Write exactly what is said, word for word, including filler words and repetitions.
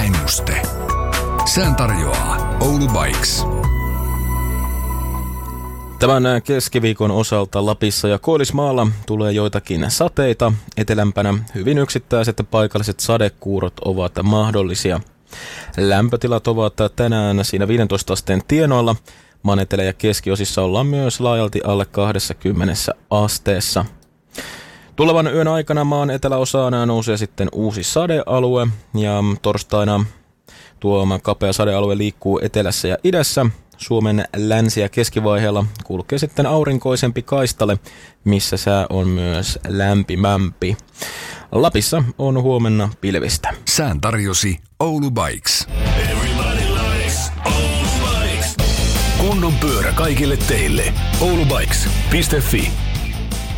Sääennuste. Sään tarjoaa Oulu Bikes. Tämän keskiviikon osalta Lapissa ja Koillismaalla tulee joitakin sateita. Etelämpänä hyvin yksittäiset paikalliset sadekuurot ovat mahdollisia. Lämpötilat ovat tänään siinä viidentoista asteen tienoilla. Maan etelä- ja keskiosissa ollaan myös laajalti alle kaksikymmentä asteessa. Tulevan yön aikana maan eteläosaan nousee sitten uusi sadealue ja torstaina tuo kapea sadealue liikkuu etelässä ja idässä. Suomen länsi- ja keskivaiheella kulkee sitten aurinkoisempi kaistale, missä sää on myös lämpimämpi. Lapissa on huomenna pilvistä. Sään tarjosi Oulu Bikes. Kunnon pyörä kaikille teille. oulubikes piste fi